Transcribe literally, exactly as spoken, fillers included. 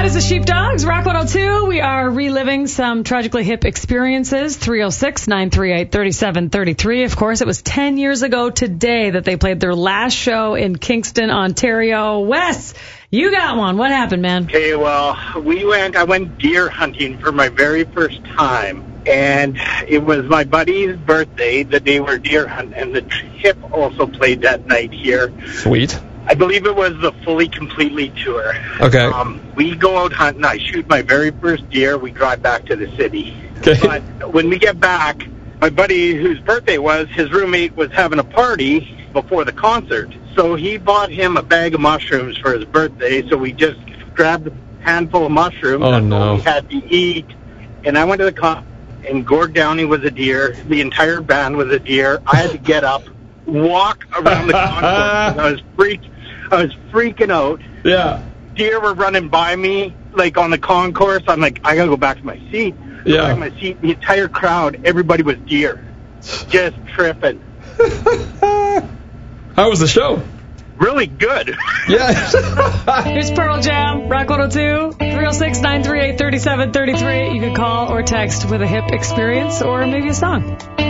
is the Sheepdogs, Rock one oh two. We are reliving some tragically hip experiences. three oh six, nine three eight, three seven three three. Of course, it was ten years ago today that they played their last show in Kingston, Ontario. Wes, you got one. What happened, man? Okay, well, we went, I went deer hunting for my very first time. And it was my buddy's birthday, the day we're deer hunting, and the Hip also played that night here. Sweet. I believe it was the Fully Completely tour. Okay. Um, we go out hunting. I shoot my very first deer. We drive back to the city. Okay. But when we get back, my buddy whose birthday was, his roommate was having a party before the concert. So he bought him a bag of mushrooms for his birthday. So we just grabbed a handful of mushrooms. Oh, That's no. all we had to eat. And I went to the concert, and Gord Downey was a deer. The entire band was a deer. I had to get up, walk around the concourse. I was freaked. I was freaking out. Yeah. Deer were running by me, like, on the concourse. I'm like, I gotta go back to my seat. Go Yeah. back to my seat. The entire crowd, everybody was deer. Just tripping. How was the show? Really good. Yeah. Here's Pearl Jam, Rock one oh two, three oh six, nine three eight, three seven three three. You can call or text with a hip experience or maybe a song.